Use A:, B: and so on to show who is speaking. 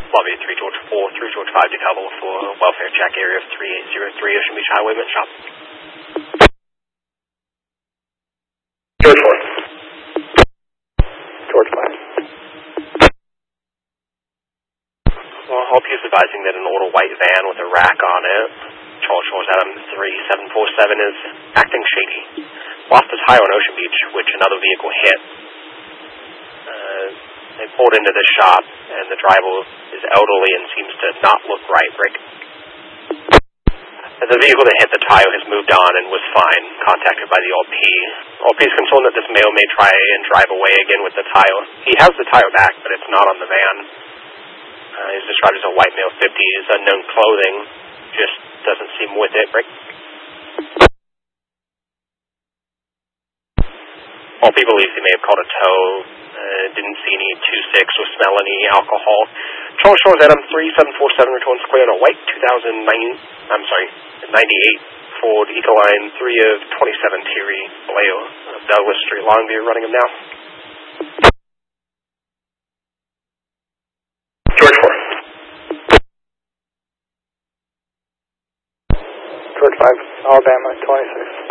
A: Lobby 3 George 4, 3 George 5 DeKalb for welfare check area of 3803 Ocean Beach Highway, Mint Shop.
B: George 4. George 5.
A: Well, Hope is advising that an older white van with a rack on it, Charles Shores Adam 3747, is acting shady. Lost his high on Ocean Beach, which another vehicle hit. They pulled into the shop, and the driver is elderly and seems to not look right, Rick. The vehicle that hit the Tahoe has moved on and was fine, contacted by the LP. LP is concerned that this male may try and drive away again with the Tahoe. He has the Tahoe back, but it's not on the van. He's described as a white male, 50s, unknown clothing, just doesn't seem with it, Rick. LP believes he may have called a tow. Didn't see any 2.6 or smell any alcohol. Charles Shores Adam 3747 returns clear on a white 98 Ford Ecoline 3 of 27 Thierry Vallejo of Douglas Street, Longview, running him now.
B: George 4. George 5, Alabama 26.